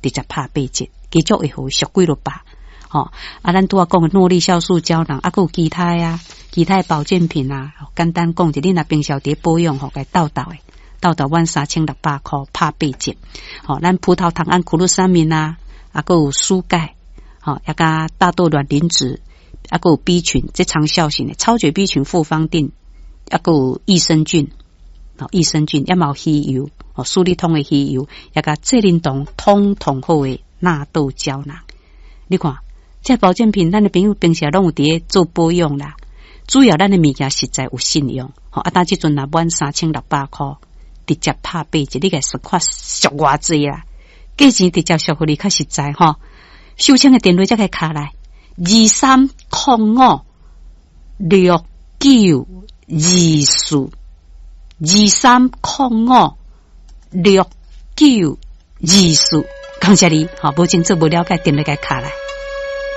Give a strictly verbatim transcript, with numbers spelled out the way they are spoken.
直接拍八折，继续会好俗几落百。吼、哦，啊，咱拄啊讲的诺力酵素胶囊，啊，还有其他啊，其他的保健品啊，简单讲，就你若平常伫保养吼，该倒倒的，倒倒阮三千六百块拍八折。吼、哦，咱葡萄糖胺苦鲁三明啊，啊，还有舒钙，吼、哦，也加大豆卵磷脂，啊，还有 B 群，这长效型的超绝 B 群复方定，啊，还有益生菌，哦，益生菌，也冇稀油，哦，舒利通的稀油，也加智灵酮通通好的纳豆胶囊，你看。这保健品，咱的朋友平时拢有伫做保养啦，主要咱的物件实在有信用。吼，啊，但即阵若满三千六百块，直接拍八折，你个算看俗偌济啦？价钱直接俗互你较实在吼。收钱的电话才可以卡来，二三零五六九二四，二三零五六九二四，感谢你，吼，无清楚无了解，电话该卡来。